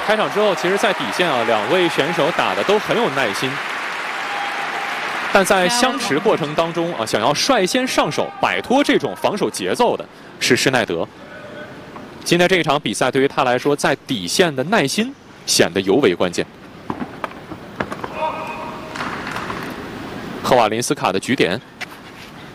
开场之后，其实，在底线啊，两位选手打的都很有耐心，但在相持过程当中啊，想要率先上手摆脱这种防守节奏的是施耐德。今天这一场比赛对于他来说，在底线的耐心显得尤为关键。赫瓦林斯卡的举点。